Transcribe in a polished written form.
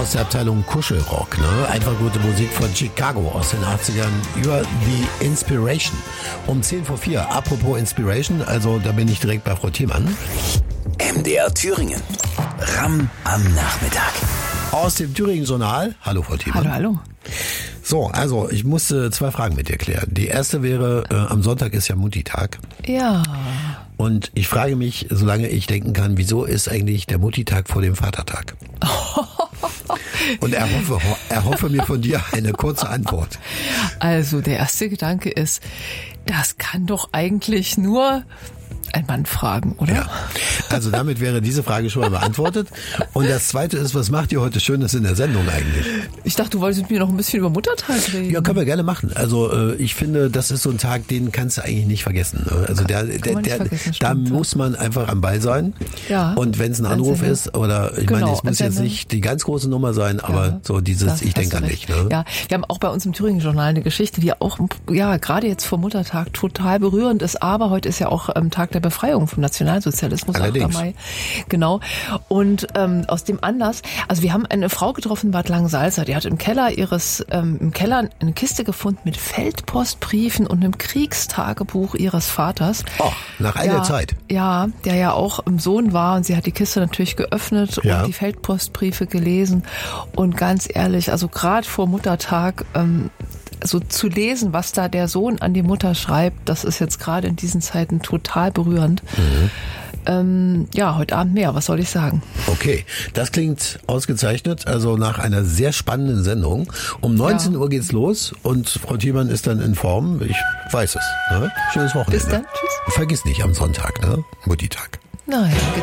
aus der Abteilung Kuschelrock, ne? Einfach gute Musik von Chicago aus den 80ern über The Inspiration. Um 10:04. Apropos Inspiration, also da bin ich direkt bei Frau Thiemann. MDR Thüringen. Ram am Nachmittag. Aus dem Thüringen-Journal. Hallo Frau Thiemann. Hallo. So, also ich musste 2 Fragen mit dir klären. Die erste wäre, am Sonntag ist ja Mutti-Tag. Ja. Und ich frage mich, solange ich denken kann, wieso ist eigentlich der Mutti-Tag vor dem Vatertag? Und er hoffe mir von dir eine kurze Antwort. Also der erste Gedanke ist, das kann doch eigentlich nur ein Mann fragen, oder? Ja, also damit wäre diese Frage schon mal beantwortet. Und das zweite ist, was macht ihr heute Schönes in der Sendung eigentlich? Ich dachte, du wolltest mit mir noch ein bisschen über Muttertag reden. Ja, können wir gerne machen. Also ich finde, das ist so ein Tag, den kannst du eigentlich nicht vergessen. Also da muss man einfach am Ball sein. Ja. Und wenn es ein Anruf ist, oder ich meine, es muss jetzt nicht die ganz große Nummer sein, aber so dieses, ich denke an dich. Ne? Ja, wir haben auch bei uns im Thüringen-Journal eine Geschichte, die auch, ja, gerade jetzt vor Muttertag total berührend ist, aber heute ist ja auch Tag der Befreiung vom Nationalsozialismus, 8. Mai. Genau. Und aus dem Anlass, also wir haben eine Frau getroffen in Bad Langensalza, die hat im Keller eine Kiste gefunden mit Feldpostbriefen und einem Kriegstagebuch ihres Vaters. Oh, nach all der Zeit. Ja, der ja auch Sohn war, und sie hat die Kiste natürlich geöffnet und die Feldpostbriefe gelesen. Und ganz ehrlich, also gerade vor Muttertag, so zu lesen, was da der Sohn an die Mutter schreibt, das ist jetzt gerade in diesen Zeiten total berührend. Ja, heute Abend mehr, was soll ich sagen? Okay, das klingt ausgezeichnet, also nach einer sehr spannenden Sendung. Um 19 Uhr geht's los und Frau Thiemann ist dann in Form, ich weiß es. Ne? Schönes Wochenende. Bis dann, tschüss. Vergiss nicht am Sonntag, ne? Mutti-Tag. Nein,